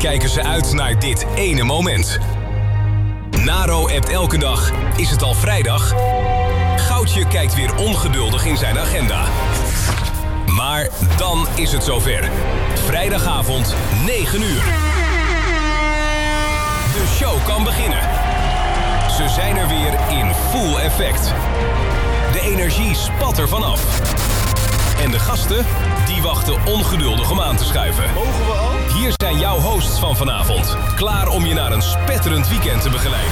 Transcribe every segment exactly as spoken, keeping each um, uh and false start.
kijken ze uit naar dit ene moment. Naro appt elke dag, is het al vrijdag? Goudje kijkt weer ongeduldig in zijn agenda. Maar dan is het zover. Vrijdagavond, negen uur. De show kan beginnen. Ze zijn er weer in full effect. De energie spat er vanaf. En de gasten, die wachten ongeduldig om aan te schuiven. Mogen we al? Hier zijn jouw hosts van vanavond. Klaar om je naar een spetterend weekend te begeleiden.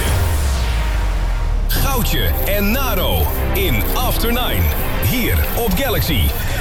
Goudje en Naro in After Nine. Hier op Galaxy.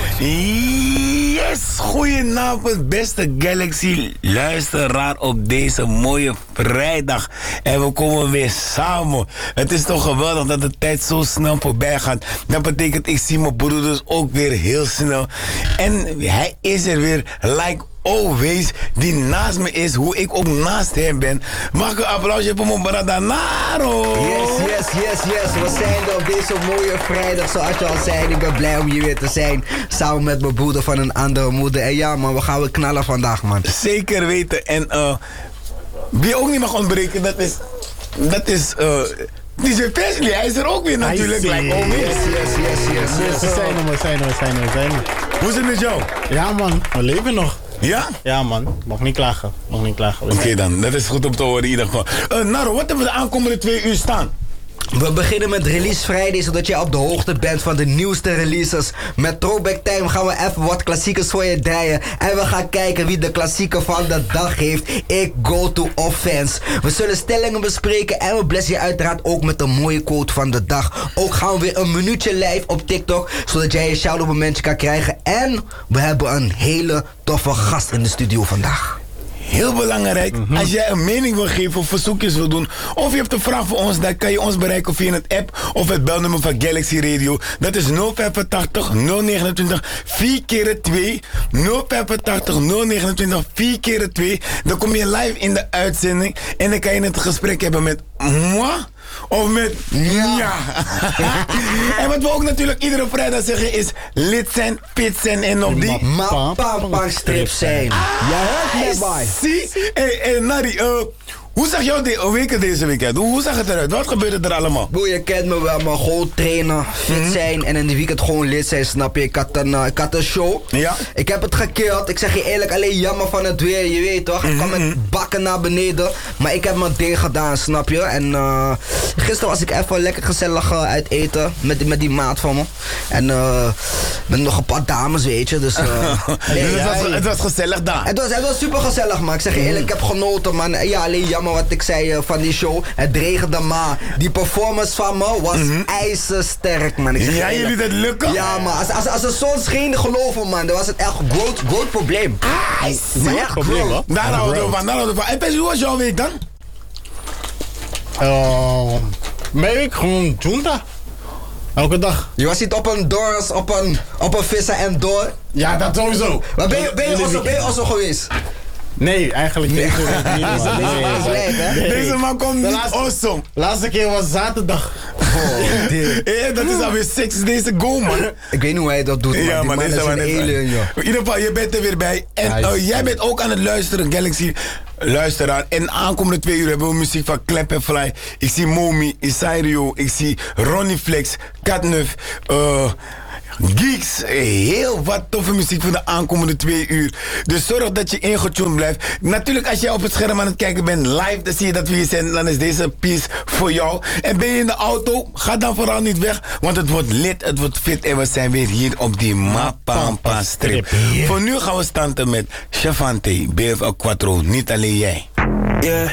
Yes, goedenavond beste Galaxy luisteraar op deze mooie vrijdag. En we komen weer samen. Het is toch geweldig dat de tijd zo snel voorbij gaat. Dat betekent ik zie mijn broeders ook weer heel snel. En hij is er weer like always, die naast me is, hoe ik ook naast hem ben. Mag ik een applausje voor mijn brada Naro? Yes, yes, yes, yes. We zijn er op deze mooie vrijdag, zoals je al zei. Ik ben blij om hier weer te zijn. Samen met mijn broeder van een andere moeder. En ja man, we gaan weer knallen vandaag man. Zeker weten. En uh, wie ook niet mag ontbreken, dat is... Dat is... Uh, D J Presley, hij is er ook weer natuurlijk. Like always. Yes, yes, yes, yes, yes. We zijn er, we zijn er, we zijn er, we zijn er. Hoe is het met jou? Ja man, we leven nog. Ja? Ja man, mag niet klagen, mag niet klagen. Oké okay, dan, dat is goed om te horen in ieder geval. Uh, Naro, wat hebben we de aankomende twee uur staan? We beginnen met Release Friday, zodat je op de hoogte bent van de nieuwste releases. Met Throwback Time gaan we even wat klassiekers voor je draaien. En we gaan kijken wie de klassieker van de dag heeft. Ik go to offense. We zullen stellingen bespreken en we blessen je uiteraard ook met een mooie quote van de dag. Ook gaan we weer een minuutje live op TikTok, zodat jij je shout-out momentje kan krijgen. En we hebben een hele toffe gast in de studio vandaag. Heel belangrijk, mm-hmm. Als jij een mening wil geven of verzoekjes wil doen, of je hebt een vraag voor ons, dan kan je ons bereiken via het app of het belnummer van Galaxy Radio. Dat is nul vijfentachtig nul negenentwintig vier keer twee. nul vijfentachtig nul negenentwintig vier keer twee. Dan kom je live in de uitzending en dan kan je het gesprek hebben met moi of met ja. ja. En wat we ook natuurlijk iedere vrijdag zeggen is lid zijn, fit zijn en op die mappa-strip zijn. Ah, ja, het mij. Zie, hey, hey, Nari, uh, hoe zag jouw de- weken deze weekend? Hoe, hoe zag het eruit? Wat gebeurde er allemaal? Boe, je kent me wel, maar gewoon trainen, fit mm-hmm. zijn en in de weekend gewoon lid zijn, snap je? Ik had een, uh, ik had een show. Ja. Ik heb het gekeerd. Ik zeg je eerlijk, alleen jammer van het weer, je weet toch? Ik kwam mm-hmm. met bakken naar beneden, maar ik heb mijn ding gedaan, snap je? En uh, gisteren was ik even lekker gezellig uh, uit eten met, die, met die maat van me. En uh, met nog een paar dames, weet je. Dus, uh, nee, dus het, ja, was, het was gezellig daar. Het was, het was super gezellig, man. Ik zeg je eerlijk, ik heb genoten, man. En ja, alleen jammer wat ik zei uh, van die show. Het regende maar. Die performance van me was mm-hmm. ijzersterk, man. Ik zeg ja, jullie dat lukken? Ja, man. Als, als, als de zon scheen, geloven, man. Dan was het echt een groot, groot probleem. Ah, maar echt probleem, hoor. Daar houden we van, daar houden we van. En Pes, hoe was jouw week dan? Uh, mijn week gewoon junta. Elke dag. Je was niet op een doors, op een, op een vissen en door. Ja, dat sowieso. Maar ben je, ben je, also, ben je also geweest? Nee, eigenlijk nee. niet. Nee, deze, man. deze man is lijp, hè? Nee. Deze man komt niet laatste, awesome. Laatste keer was zaterdag. Oh, ja, dat is alweer six days ago, man. Ik weet niet hoe hij dat doet, man. Ja, Die man, man is is een alien, joh. In ieder geval, je bent er weer bij. En uh, jij bent ook aan het luisteren, Galaxy luisteraar. En aankomende twee uur hebben we muziek van Clap and Fly. Ik zie Momi, Isairio, ik zie Ronnie Flex, Katnuf, uh, Geeks. Heel wat toffe muziek voor de aankomende twee uur. Dus zorg dat je ingetuned blijft. Natuurlijk, als jij op het scherm aan het kijken bent live, dan zie je dat we hier zijn. Dan is deze piece voor jou. En ben je in de auto, ga dan vooral niet weg. Want het wordt lit, het wordt fit. En we zijn weer hier op die Mapampa strip. Yeah. Voor nu gaan we starten met Chavante, B F L Quattro. Niet alleen jij. Yeah.